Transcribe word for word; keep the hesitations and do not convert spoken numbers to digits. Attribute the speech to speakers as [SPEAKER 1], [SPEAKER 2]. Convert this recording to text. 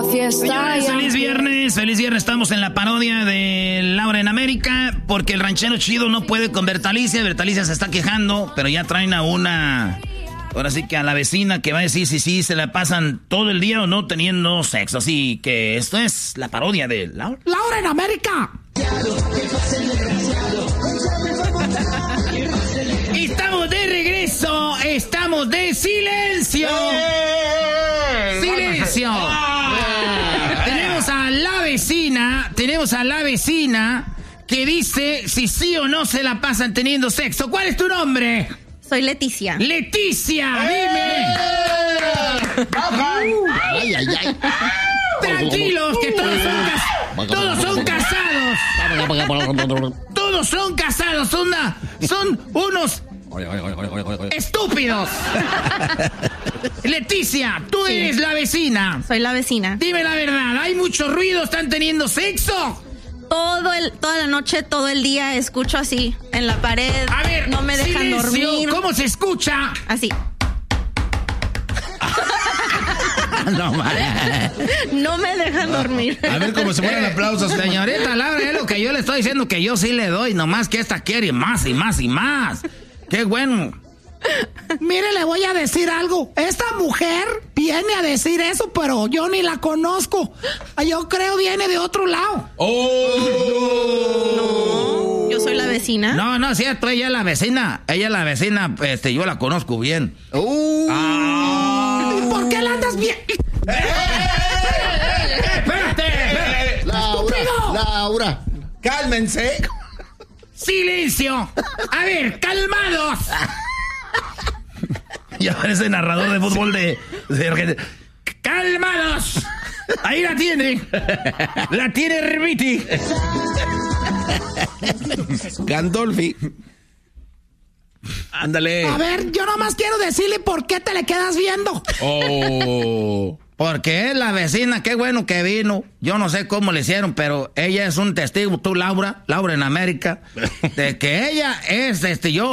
[SPEAKER 1] fiesta.
[SPEAKER 2] Señores, feliz viernes, feliz viernes. Estamos en la parodia de Laura en América, porque el ranchero chido no puede con Bertalicia. Bertalicia se está quejando, pero ya traen a una... Ahora sí que a la vecina que va a decir si sí se la pasan todo el día o no teniendo sexo. Así que esto es la parodia de Laura,
[SPEAKER 3] Laura en América.
[SPEAKER 2] Estamos de regreso, estamos de silencio. Silencio. Tenemos a la vecina, tenemos a la vecina que dice si sí o no se la pasan teniendo sexo. ¿Cuál es tu nombre?
[SPEAKER 4] Soy Leticia.
[SPEAKER 2] ¡Leticia! ¡Dime!
[SPEAKER 5] Ay, ay, ay.
[SPEAKER 2] Tranquilos, que todos son, cas- todos son casados. Todos son casados. Son, una, son unos estúpidos. Leticia, tú
[SPEAKER 4] Sí.
[SPEAKER 2] eres la vecina.
[SPEAKER 4] Soy la vecina.
[SPEAKER 2] Dime la verdad, ¿hay mucho ruido? ¿Están teniendo sexo?
[SPEAKER 4] Todo el, toda la noche, todo el día escucho así, en la pared.
[SPEAKER 2] A ver,
[SPEAKER 4] no me dejan
[SPEAKER 2] silencio.
[SPEAKER 4] dormir.
[SPEAKER 2] ¿Cómo se escucha?
[SPEAKER 4] Así.
[SPEAKER 2] No, man.
[SPEAKER 4] No me dejan dormir.
[SPEAKER 5] A ver cómo se ponen aplausos.
[SPEAKER 2] Señorita Laura, es lo que yo le estoy diciendo, que yo sí le doy, nomás que esta quiere más y más y más. ¡Qué bueno!
[SPEAKER 3] Mire, le voy a decir algo. Esta mujer viene a decir eso, pero yo ni la conozco. Yo creo viene de otro lado.
[SPEAKER 4] No, yo soy la vecina.
[SPEAKER 2] No, no es cierto, ella es la vecina. Ella es la vecina, este, yo la conozco bien.
[SPEAKER 5] Uh.
[SPEAKER 2] Ah.
[SPEAKER 3] ¿Y por qué la andas bien?
[SPEAKER 2] ¡Espérate!
[SPEAKER 5] Laura,
[SPEAKER 3] ¡Estúpido!
[SPEAKER 5] Laura, cálmense.
[SPEAKER 2] ¡Silencio! A ver, calmados. Ya parece narrador de fútbol de, de Argentina. ¡Calmados! Ahí la tiene. La tiene Herbiti.
[SPEAKER 5] Gandolfi. Ándale.
[SPEAKER 3] A ver, yo nomás quiero decirle por qué te le quedas viendo.
[SPEAKER 5] Oh.
[SPEAKER 2] Porque es la vecina, qué bueno que vino. Yo no sé cómo le hicieron, pero ella es un testigo, tú Laura, Laura en América, de que ella es, este, yo